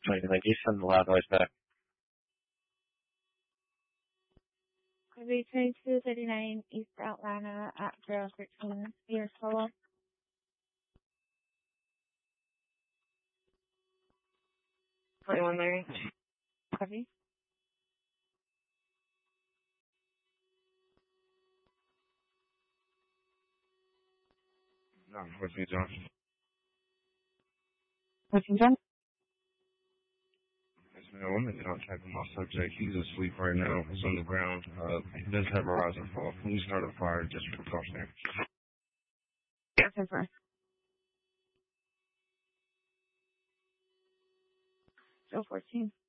Thank you. Send the loud noise back. Highway 2239 East Atlanta at 013. Your follow-up. 21 Larry. Copy. No, what's me, John? What's your John? There's no woman contact with my subject. He's asleep right now. He's on the ground. He does have a rising fall. Please start a fire just for precaution. Yes, sir. 014.